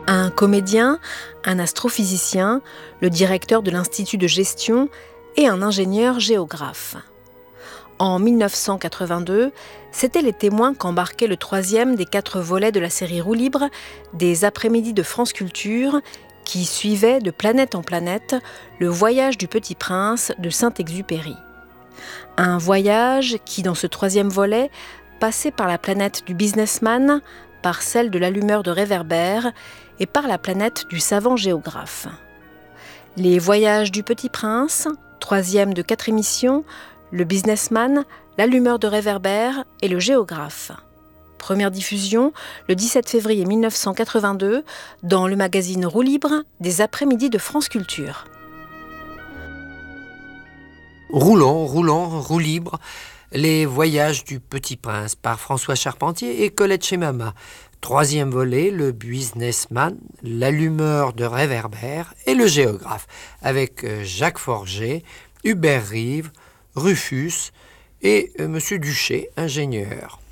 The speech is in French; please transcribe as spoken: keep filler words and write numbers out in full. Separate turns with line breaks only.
Un comédien, un astrophysicien, le directeur de l'Institut de gestion et un ingénieur géographe. En mille neuf cent quatre-vingt-deux, c'étaient les témoins qu'embarquait le troisième des quatre volets de la série Roue libre des après-midi de France Culture, qui suivait de planète en planète le voyage du Petit Prince de Saint-Exupéry. Un voyage qui, dans ce troisième volet, passait par la planète du businessman, par celle de l'allumeur de réverbères et par la planète du savant géographe. Les voyages du Petit Prince, troisième de quatre émissions, le businessman, l'allumeur de réverbères et le géographe. Première diffusion le dix-sept février mille neuf cent quatre-vingt-deux dans le magazine Roue libre des après-midi de France Culture.
Roulant, roulant, roue libre, les voyages du Petit Prince par François Charpentier et Colette Chemama. Troisième volet, le businessman, l'allumeur de réverbères et le géographe, avec Jacques Forget, Hubert Reeves, Rufus et M. Duché, ingénieur.